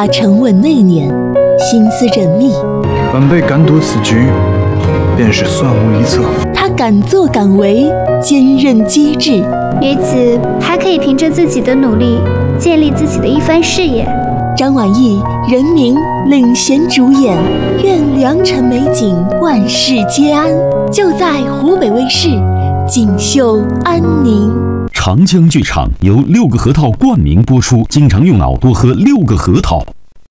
他沉稳内敛，心思缜密。 晚辈敢赌此局，便是算无一策。 他敢作敢为，坚韧机智。 于此还可以凭着自己的努力，建立自己的一番事业。 张晚意、任明领衔主演，愿良辰美景万事皆安，就在湖北卫视锦绣安宁。 长江剧场由6个核桃冠名播出，经常用脑多喝6个核桃。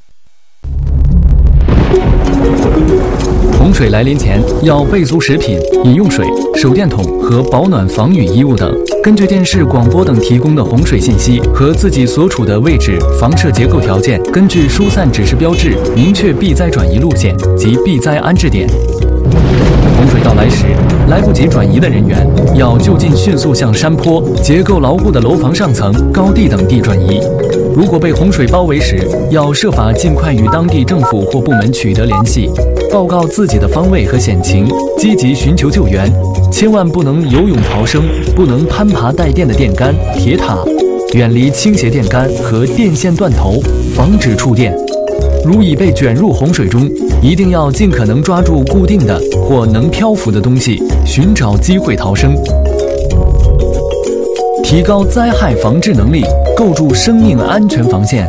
洪水来临前要备足食品、饮用水、手电筒和保暖防雨衣物等。根据电视、广播等提供的洪水信息和自己所处的位置、房舍结构条件，根据疏散指示标志明确避灾转移路线及避灾安置点。洪水到来时，来不及转移的人员要就近迅速向山坡、结构牢固的楼房上层、高地等地转移。如果被洪水包围时，要设法尽快与当地政府或部门取得联系，报告自己的方位和险情，积极寻求救援。千万不能游泳逃生，不能攀爬带电的电杆、铁塔，远离倾斜电杆和电线断头，防止触电。如已被卷入洪水中，一定要尽可能抓住固定的或能漂浮的东西，寻找机会逃生。提高灾害防治能力，构筑生命安全防线。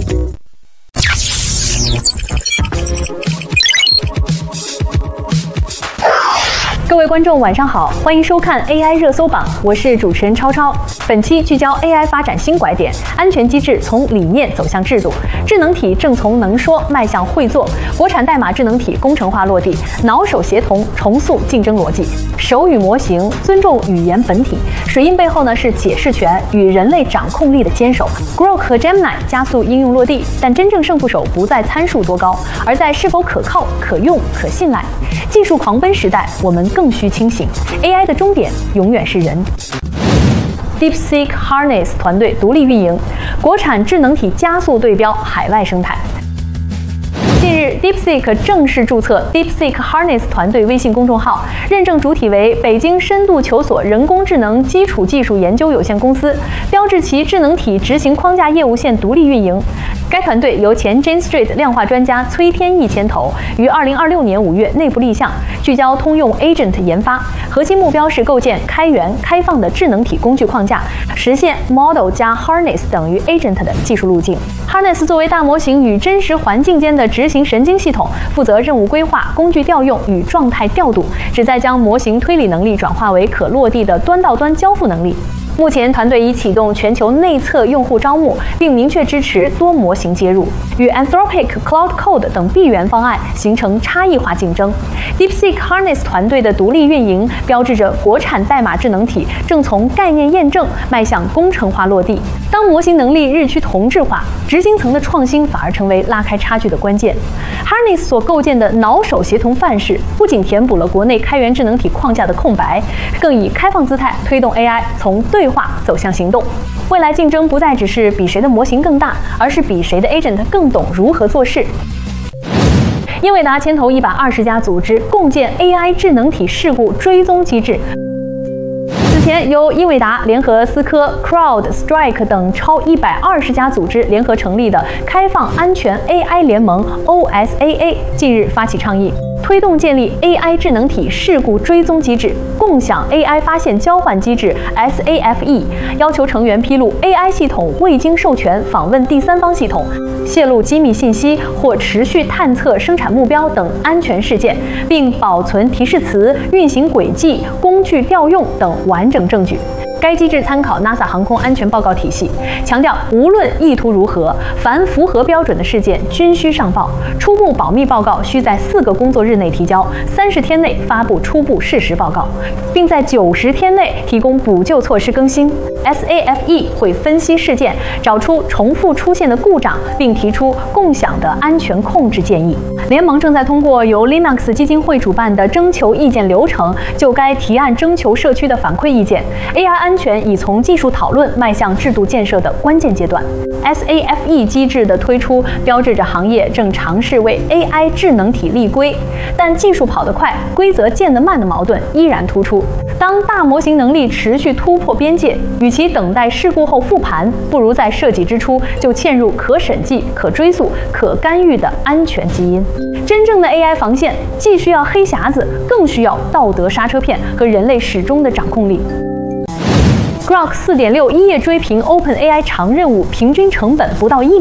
各位观众晚上好，欢迎收看 AI 热搜榜，我是主持人超超。本期聚焦 AI 发展新拐点，安全机制从理念走向制度，智能体正从能说迈向会做，国产代码智能体工程化落地，脑手协同重塑竞争逻辑，手语模型尊重语言本体，水印背后呢是解释权与人类掌控力的坚守。Grok 和 Gemini 加速应用落地，但真正胜负手不在参数多高，而在是否可靠、可用、可信赖。技术狂奔时代，我们更需清醒 ，AI 的终点永远是人。DeepSeek Harness 团队独立运营，国产智能体加速对标海外生态。近日 ，DeepSeek 正式注册 DeepSeek Harness 团队微信公众号，认证主体为北京深度求索人工智能基础技术研究有限公司，标志其智能体执行框架业务线独立运营。该团队由前 Jane Street 量化专家崔天意牵头，于2026年5月内部立项，聚焦通用 Agent 研发，核心目标是构建开源、开放的智能体工具框架，实现 Model 加 Harness 等于 Agent 的技术路径。Harness 作为大模型与真实环境间的执行神经系统，负责任务规划、工具调用与状态调度，旨在将模型推理能力转化为可落地的端到端交付能力。目前，团队已启动全球内测用户招募，并明确支持多模型接入，与 Anthropic、Cloud Code 等闭源方案形成差异化竞争。DeepSeek Harness 团队的独立运营，标志着国产代码智能体正从概念验证迈向工程化落地。当模型能力日趋同质化，执行层的创新反而成为拉开差距的关键。Harness 所构建的脑手协同范式，不仅填补了国内开源智能体框架的空白，更以开放姿态推动 AI 从对话走向行动。未来竞争不再只是比谁的模型更大，而是比谁的 agent 更懂如何做事。英伟达牵头120家组织共建 AI 智能体事故追踪机制。此前，由英伟达联合思科、CrowdStrike 等超120家组织联合成立的开放安全 AI 联盟 OSAA 近日发起倡议，推动建立 AI 智能体事故追踪机制、共享 AI 发现交换机制 SAFE， 要求成员披露 AI 系统未经授权访问第三方系统、泄露机密信息或持续探测生产目标等安全事件，并保存提示词、运行轨迹、工具调用等完整证据。该机制参考 NASA 航空安全报告体系，强调无论意图如何，凡符合标准的事件均需上报。初步保密报告需在4个工作日内提交，30天内发布初步事实报告，并在90天内提供补救措施更新。SAFE 会分析事件，找出重复出现的故障，并提出共享的安全控制建议。联盟正在通过由 Linux 基金会主办的征求意见流程，就该提案征求社区的反馈意见。AI 安全已从技术讨论迈向制度建设的关键阶段。SAFE 机制的推出，标志着行业正尝试为 AI 智能体立规，但技术跑得快，规则建得慢的矛盾依然突出。 当大模型能力持续突破边界，与其等待事故后复盘，不如在设计之初就嵌入可审计、可追溯、可干预的安全基因。真正的 AI 防线既需要黑匣子，更需要道德刹车片和人类始终的掌控力。Grok 4.6一夜追平 OpenAI 长任务，平均成本不到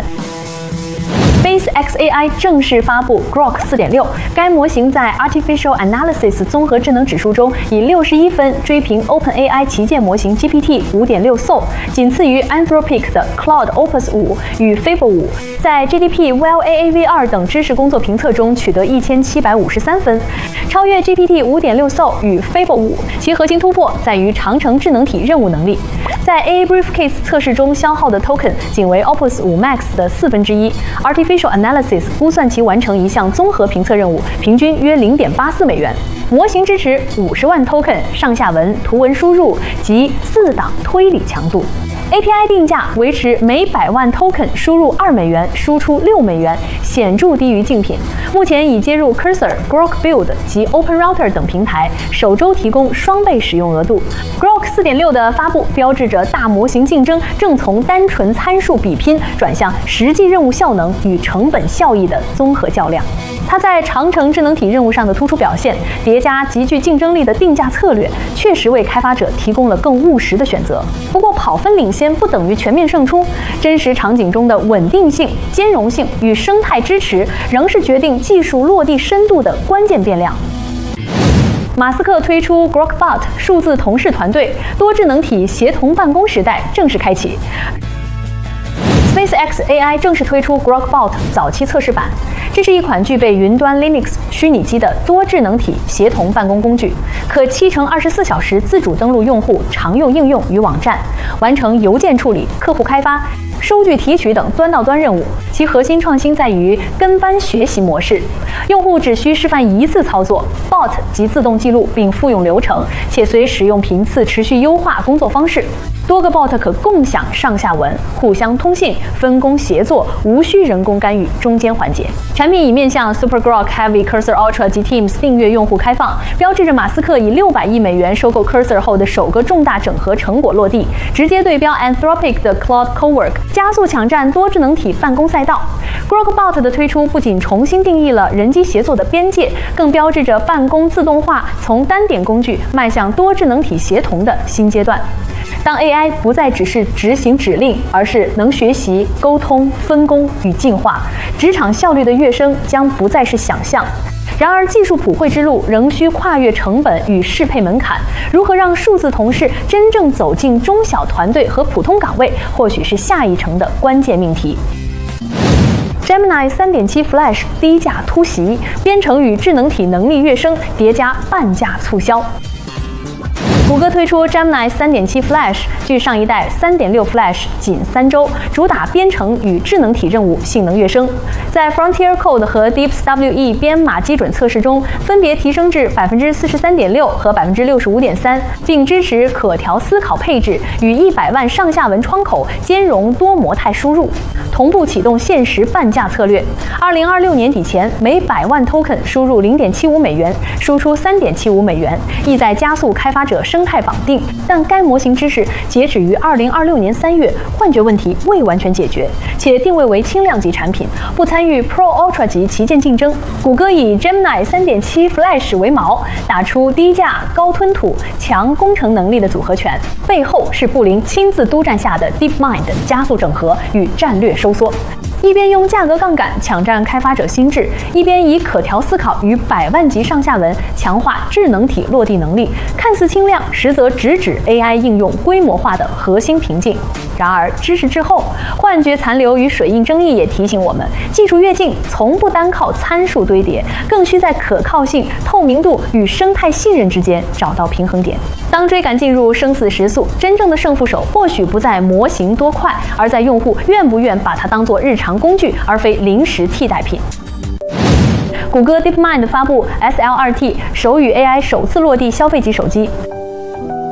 $1。SpaceX AI 正式发布 Grok 4.6，该模型在 Artificial Analysis 综合智能指数中以61分追平 OpenAI 旗舰模型 GPT 5.6 Soul， 仅次于 Anthropic 的 Claude Opus 5与 Fable 5。在 GDP WellAAV2 等知识工作评测中取得1753分，超越 GPT 5.6 Soul 与 Fable 5。其核心突破在于长程智能体任务能力，在 AA Briefcase 测试中消耗的 token 仅为 Opus 5 Max 的1/4。Artificial Analysis 估算其完成一项综合评测任务，平均约$0.84。模型支持50万 token 上下文、图文输入及4档推理强度。API 定价维持每100万 token 输入$2，输出$6，显著低于竞品。目前已接入 Cursor、Grok Build 及 OpenRouter 等平台，首周提供双倍使用额度。Grok 4.6的发布标志着大模型竞争正从单纯参数比拼转向实际任务效能与成本效益的综合较量。它在长程智能体任务上的突出表现，叠加极具竞争力的定价策略，确实为开发者提供了更务实的选择。不过，跑分领先不等于全面胜出，真实场景中的稳定性、兼容性与生态支持，仍是决定技术落地深度的关键变量。马斯克推出 GrokBot 数字同事团队，多智能体协同办公时代正式开启。SpaceX AI 正式推出 GrokBot 早期测试版，这是一款具备云端 Linux 虚拟机的多智能体协同办公工具，可7×24小时自主登录用户常用应用与网站，完成邮件处理、客户开发、收据提取等端到端任务。其核心创新在于跟班学习模式，用户只需示范1次操作 ，Bot 即自动记录并复用流程，且随使用频次持续优化工作方式。多个 bot 可共享上下文，互相通信，分工协作，无需人工干预中间环节。产品已面向 Super Grok Heavy、Cursor Ultra 及 Teams 订阅用户开放，标志着马斯克以$600亿收购 Cursor 后的首个重大整合成果落地，直接对标 Anthropic 的 Claude Cowork， 加速抢占多智能体办公赛道。GrokBot 的推出不仅重新定义了人机协作的边界，更标志着办公自动化从单点工具迈向多智能体协同的新阶段。当 AI 不再只是执行指令，而是能学习、沟通、分工与进化，职场效率的跃升将不再是想象。然而，技术普惠之路仍需跨越成本与适配门槛。如何让数字同事真正走进中小团队和普通岗位，或许是下一程的关键命题。Gemini 3.7 Flash 低价突袭，编程与智能体能力跃升，叠加半价促销。谷歌推出 Gemini 3.7 Flash， 距上一代 3.6 Flash 仅3周，主打编程与智能体任务性能跃升。在 Frontier Code 和 DeepSWE 编码基准测试中，分别提升至 43.6% 和 65.3%， 并支持可调思考配置与100万上下文窗口，兼容多模态输入。同步启动限时半价策略，2026年底前每100万 token 输入$0.75，输出$3.75，意在加速开发者生态绑定。但该模型知识截止于2026年3月，幻觉问题未完全解决，且定位为轻量级产品，不参与 Pro、Ultra 级旗舰竞争。谷歌以 Gemini 3.7 Flash 为锚，打出低价、高吞吐、强工程能力的组合拳，背后是布林亲自督战下的 DeepMind 加速整合与战略收缩。一边用价格杠杆抢占开发者心智，一边以可调思考与100万级上下文强化智能体落地能力，看似轻量，实则直指 AI 应用规模化的核心瓶颈。然而，知识滞后、幻觉残留与水印争议也提醒我们，技术跃进从不单靠参数堆叠，更需在可靠性、透明度与生态信任之间找到平衡点。当追赶进入生死时速，真正的胜负手或许不在模型多快，而在用户愿不愿把它当作日常工具，而非临时替代品。谷歌 DeepMind 发布 SLRT 手语 AI 首次落地消费级手机。谷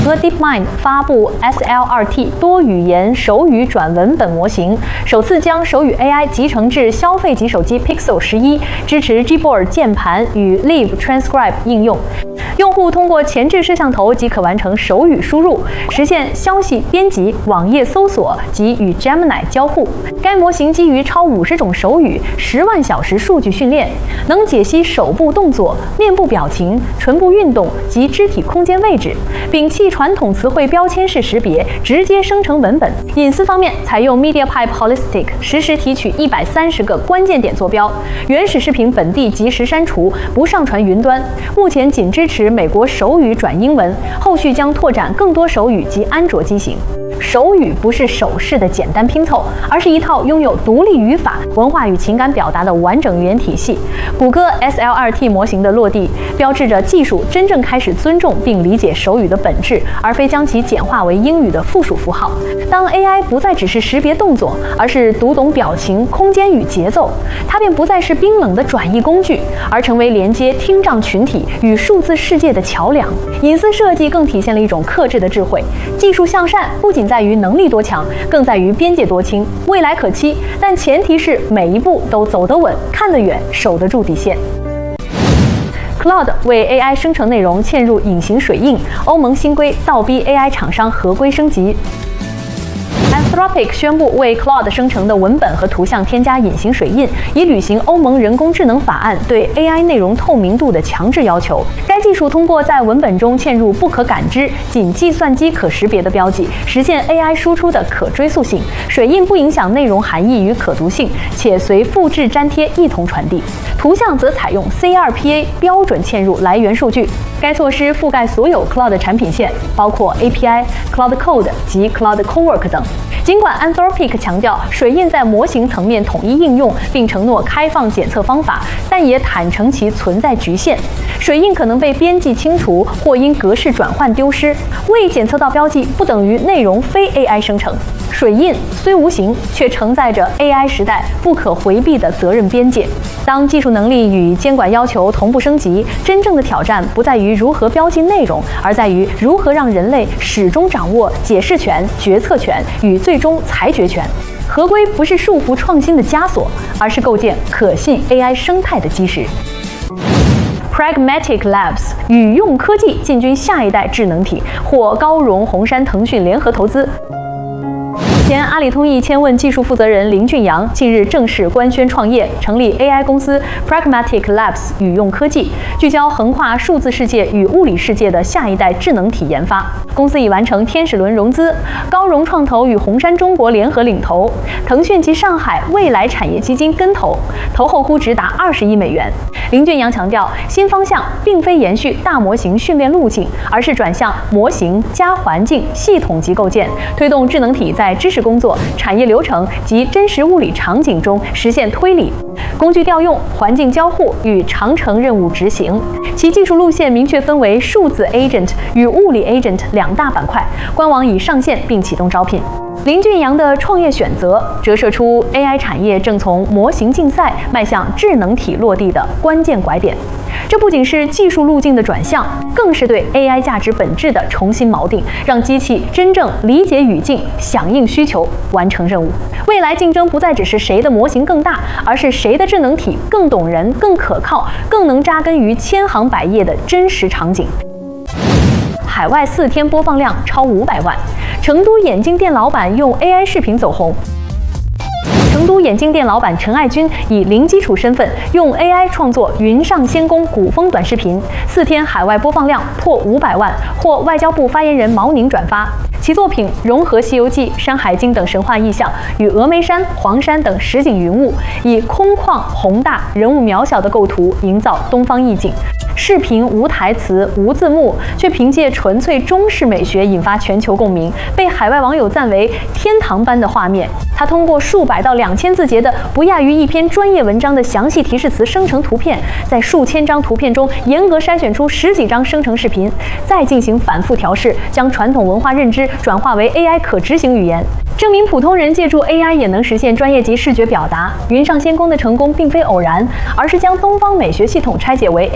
歌 DeepMind 发布 SLRT 多语言手语转文本模型，首次将手语 AI 集成至消费级手机 Pixel 11，支持 Gboard 键盘与 Live Transcribe 应用。用户通过前置摄像头即可完成手语输入，实现消息编辑、网页搜索及与 Gemini 交互。该模型基于超50种手语、10万小时数据训练，能解析手部动作、面部表情、唇部运动及肢体空间位置，摒弃传统词汇标签式识别，直接生成文本。隐私方面，采用 MediaPipe Holistic 实时提取130个关键点坐标，原始视频本地即时删除，不上传云端。目前仅支持美国手语转英文，后续将拓展更多手语及安卓机型。手语不是手势的简单拼凑，而是一套拥有独立语法、文化与情感表达的完整语言体系。谷歌 SLRT 模型的落地，标志着技术真正开始尊重并理解手语的本质，而非将其简化为英语的附属符号。当 AI 不再只是识别动作，而是读懂表情、空间与节奏，它便不再是冰冷的转译工具，而成为连接听障群体与数字世界的桥梁。隐私设计更体现了一种克制的智慧。技术向善不仅在于能力多强，更在于边界多清。未来可期，但前提是每一步都走得稳、看得远、守得住底线。Claude 为 AI 生成内容嵌入隐形水印，欧盟新规倒逼 AI 厂商合规升级。Anthropic 宣布为 Claude 生成的文本和图像添加隐形水印，以履行欧盟人工智能法案对 AI 内容透明度的强制要求。该技术通过在文本中嵌入不可感知、仅计算机可识别的标记，实现 AI 输出的可追溯性。水印不影响内容含义与可读性，且随复制粘贴一同传递。图像则采用 C2PA 标准嵌入来源数据。该措施覆盖所有 Claude 产品线，包括 API、Claude Code 及 Claude Cowork 等。尽管 Anthropic 强调水印在模型层面统一应用，并承诺开放检测方法，但也坦诚其存在局限。水印可能被编辑清除，或因格式转换丢失。未检测到标记不等于内容非 AI 生成。水印虽无形，却承载着 AI 时代不可回避的责任边界。当技术能力与监管要求同步升级，真正的挑战不在于如何标记内容，而在于如何让人类始终掌握解释权、决策权与最终裁决权。合规不是束缚创新的枷锁，而是构建可信 AI 生态的基石。Pragmatic Labs 语用科技进军下一代智能体，获高荣、红杉、腾讯联合投资。前阿里通义千问技术负责人林俊阳近日正式官宣创业，成立 AI 公司 Pragmatic Labs 语用科技，聚焦横跨数字世界与物理世界的下一代智能体研发。公司已完成天使轮融资，高荣创投与红杉中国联合领投，腾讯及上海未来产业基金跟投，投后估值达20亿美元。林俊阳强调，新方向并非延续大模型训练路径，而是转向模型加环境系统级构建，推动智能体在知识工作、产业流程及真实物理场景中实现推理、工具调用、环境交互与长程任务执行。其技术路线明确分为数字 agent 与物理 agent 两大板块，官网已上线并启动招聘。林俊阳的创业选择折射出 AI 产业正从模型竞赛迈向智能体落地的关键拐点。这不仅是技术路径的转向，更是对 AI 价值本质的重新锚定，让机器真正理解语境、响应需求、完成任务。未来竞争不再只是谁的模型更大，而是谁的智能体更懂人、更可靠、更能扎根于千行百业的真实场景。海外4天播放量超500万，成都眼镜店老板用 AI 视频走红。成都眼镜店老板陈爱军以零基础身份用 AI 创作《云上仙宫》古风短视频，4天海外播放量破500万，获外交部发言人毛宁转发。其作品融合《西游记》《山海经》等神话意象，与峨眉山、黄山等实景云雾，以空旷、宏大、人物渺小的构图营造东方意境。视频无台词、无字幕，却凭借纯粹中式美学引发全球共鸣，被海外网友赞为天堂般的画面。它通过数百到2000字节的不亚于一篇专业文章的详细提示词生成图片，在数千张图片中严格筛选出10几张生成视频，再进行反复调试，将传统文化认知转化为 AI 可执行语言，证明普通人借助 AI 也能实现专业级视觉表达。云上仙宫的成功并非偶然，而是将东方美学系统拆解为 AI 可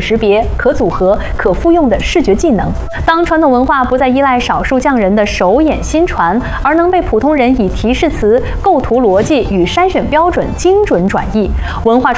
识别、可组合、可复用的视觉技能。当传统文化不再依赖少数匠人的手眼心传，而能被普通人以提示词、构图逻辑与筛选标准精准转译，文化